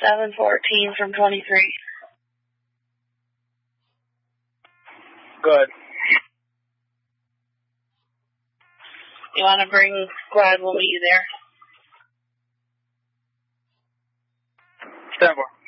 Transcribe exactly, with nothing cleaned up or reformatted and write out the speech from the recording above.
seven fourteen from twenty-three. Good. You want to bring squad? We'll meet you there. Stand for.